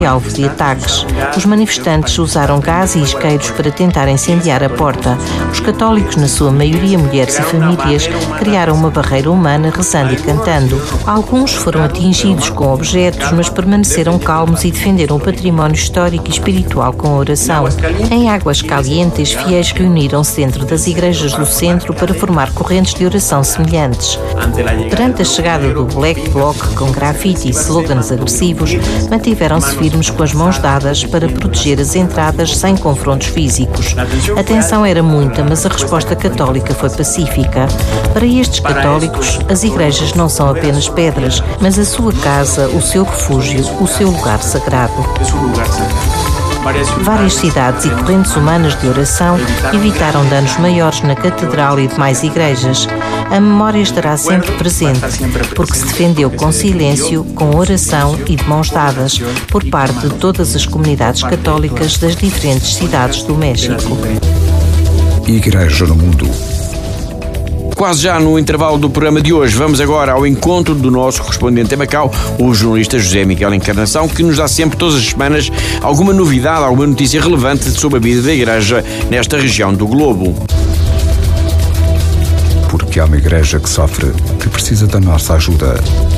alvo de ataques. Os manifestantes usaram gás e isqueiros para tentar incendiar a porta. Os católicos, na sua maioria mulheres e famílias, criaram uma barreira humana rezando e cantando. Alguns foram atingidos com objetos, mas permaneceram calmos e defenderam o património histórico e espiritual com oração. Em Águas Calientes, fiéis reuniram-se dentro das igrejas do centro para formar correntes de oração semelhantes. Perante a chegada do Black Bloc com grafite e slogans agressivos, mantiveram-se firmes com as mãos dadas para proteger as entradas sem confrontos físicos. A tensão era muita, mas a resposta católica foi pacífica. Para estes católicos, as igrejas não são apenas pedras, mas a sua casa, o seu refúgio, o seu lugar sagrado. Várias cidades e correntes humanas de oração evitaram danos maiores na catedral e demais igrejas. A memória estará sempre presente, porque se defendeu com silêncio, com oração e de mãos dadas, por parte de todas as comunidades católicas das diferentes cidades do México. Igreja no Mundo. Quase já no intervalo do programa de hoje, vamos agora ao encontro do nosso correspondente em Macau, o jornalista José Miguel Encarnação, que nos dá sempre, todas as semanas, alguma novidade, alguma notícia relevante sobre a vida da Igreja nesta região do globo. Porque há uma Igreja que sofre, que precisa da nossa ajuda.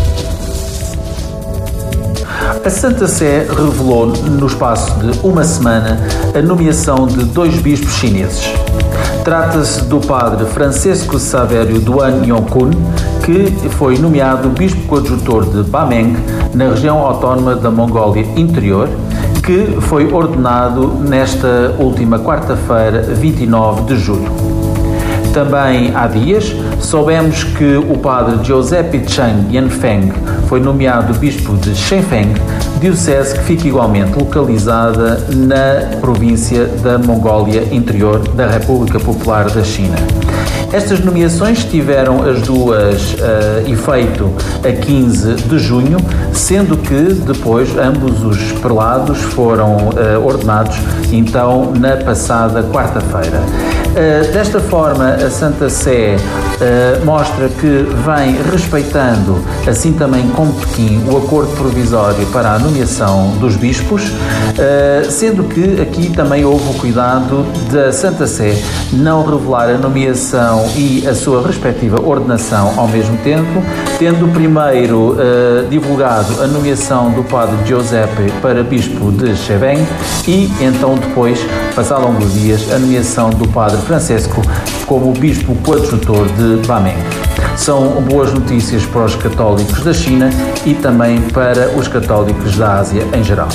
A Santa Sé revelou, no espaço de uma semana, a nomeação de 2 bispos chineses. Trata-se do padre Francisco Savério Duan Yongkun, que foi nomeado bispo coadjutor de Bameng, na região autónoma da Mongólia Interior, que foi ordenado nesta última quarta-feira, 29 de julho. Também há dias soubemos que o padre Giuseppe Chang Yanfeng foi nomeado bispo de Shenzhen, diocese que fica igualmente localizada na província da Mongólia Interior da República Popular da China. Estas nomeações tiveram as duas efeito a 15 de junho, sendo que depois ambos os prelados foram ordenados então na passada quarta-feira. Desta forma, a Santa Sé mostra que vem respeitando, assim também como Pequim, o acordo provisório para a nomeação dos bispos, sendo que aqui também houve o cuidado da Santa Sé não revelar a nomeação e a sua respectiva ordenação ao mesmo tempo, tendo primeiro divulgado a nomeação do padre Giuseppe para bispo de Shenzhen e então depois, passados alguns dias, a nomeação do padre Francisco como bispo coadjutor de Bameng. São boas notícias para os católicos da China e também para os católicos da Ásia em geral.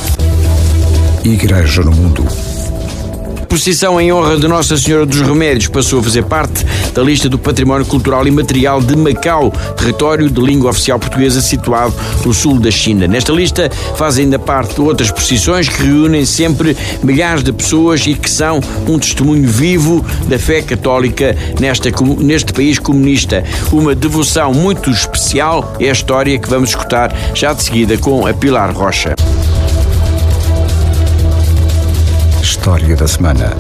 Igreja no Mundo. A procissão em honra de Nossa Senhora dos Remédios passou a fazer parte da lista do Património Cultural e Material de Macau, território de língua oficial portuguesa situado no sul da China. Nesta lista fazem ainda parte outras procissões que reúnem sempre milhares de pessoas e que são um testemunho vivo da fé católica neste país comunista. Uma devoção muito especial é a história que vamos escutar já de seguida com a Pilar Rocha. História da semana.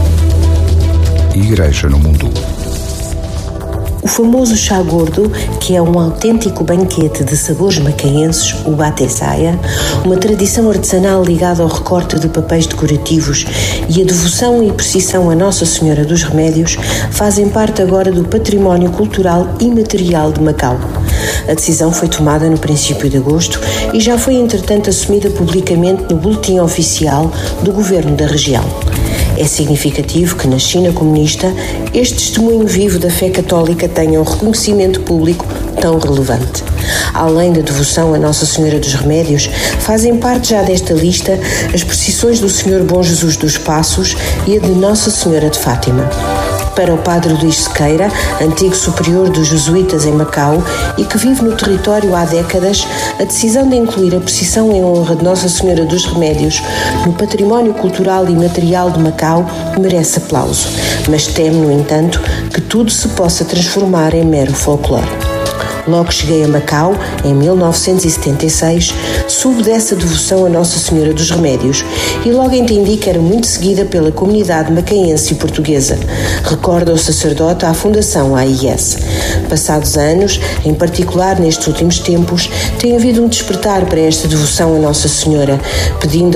Igreja no Mundo. O famoso chá gordo, que é um autêntico banquete de sabores macaenses, o batesaia, uma tradição artesanal ligada ao recorte de papéis decorativos e a devoção e precisão a Nossa Senhora dos Remédios, fazem parte agora do património cultural e material de Macau. A decisão foi tomada no princípio de agosto e já foi, entretanto, assumida publicamente no boletim oficial do governo da região. É significativo que na China comunista este testemunho vivo da fé católica tenha um reconhecimento público tão relevante. Além da devoção a Nossa Senhora dos Remédios, fazem parte já desta lista as procissões do Senhor Bom Jesus dos Passos e a de Nossa Senhora de Fátima. Para o padre Luís Sequeira, antigo superior dos jesuítas em Macau e que vive no território há décadas, a decisão de incluir a procissão em honra de Nossa Senhora dos Remédios no património cultural e material de Macau merece aplauso, mas teme, no entanto, que tudo se possa transformar em mero folclore. Logo cheguei a Macau, em 1976, soube dessa devoção a Nossa Senhora dos Remédios e logo entendi que era muito seguida pela comunidade macaense e portuguesa, recorda o sacerdote à Fundação AIS. Passados anos, em particular nestes últimos tempos, tem havido um despertar para esta devoção a Nossa Senhora, pedindo